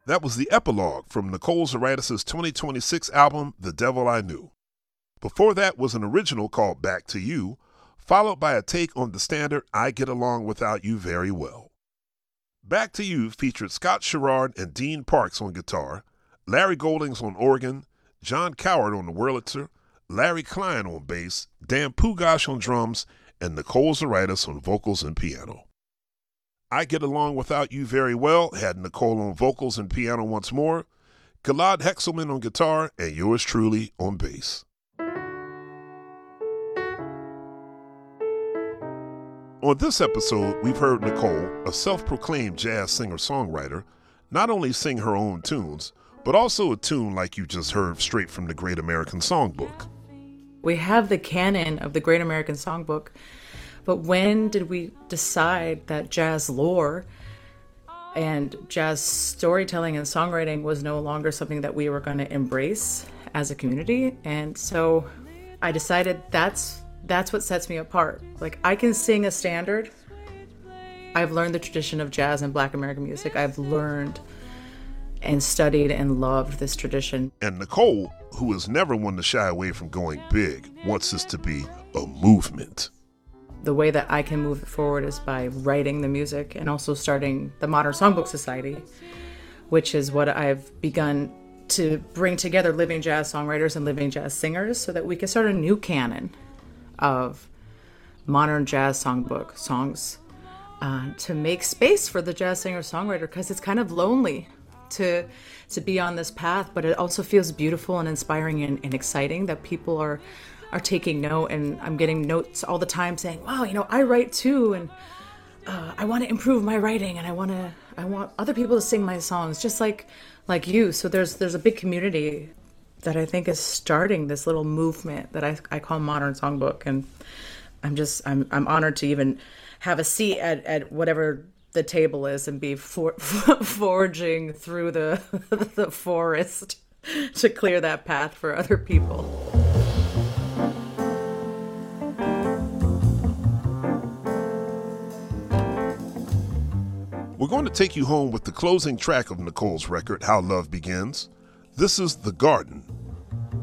That was the epilogue from Nicole Zaratis' 2026 album, The Devil I Knew. Before that was an original called Back to You, followed by a take on the standard I Get Along Without You Very Well. Back to You featured Scott Sherrard and Dean Parks on guitar, Larry Goldings on organ, John Coward on the Wurlitzer, Larry Klein on bass, Dan Pugash on drums, and Nicole Zaratis on vocals and piano. I Get Along Without You Very Well had Nicole on vocals and piano once more, Gilad Hexelman on guitar, and yours truly on bass. On this episode, we've heard Nicole, a self-proclaimed jazz singer-songwriter, not only sing her own tunes, but also a tune like you just heard straight from the Great American Songbook. We have the canon of the Great American Songbook, but when did we decide that jazz lore and jazz storytelling and songwriting was no longer something that we were going to embrace as a community? And so I decided that's what sets me apart. Like, I can sing a standard. I've learned the tradition of jazz and Black American music. I've learned and studied and loved this tradition. And Nicole, who is never one to shy away from going big, wants this to be a movement. The way that I can move it forward is by writing the music and also starting the Modern Songbook Society, which is what I've begun to bring together living jazz songwriters and living jazz singers so that we can start a new canon of modern jazz songbook songs to make space for the jazz singer-songwriter, because it's kind of lonely to be on this path, but it also feels beautiful and inspiring and exciting that people are taking note. And I'm getting notes all the time saying, wow, I write too, and I want to improve my writing, and I want other people to sing my songs just like you. So there's a big community that I think is starting this little movement that I call Modern Songbook. And I'm honored to even have a seat at whatever the table is and be forging through the forest to clear that path for other people. We're going to take you home with the closing track of Nicole's record, How Love Begins. This is The Garden